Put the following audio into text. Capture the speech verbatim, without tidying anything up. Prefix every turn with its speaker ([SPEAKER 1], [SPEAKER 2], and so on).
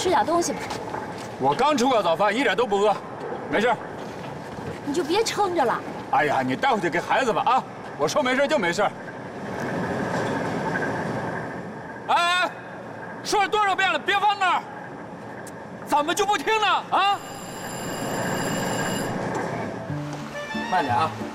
[SPEAKER 1] 吃点东西吧。
[SPEAKER 2] 我刚吃过早饭，一点都不饿，没事。
[SPEAKER 1] 你就别撑着了。
[SPEAKER 2] 哎呀，你带回去给孩子吧啊！我说没事就没事。哎，说了多少遍了，别放那儿！怎么就不听呢？啊！慢点啊！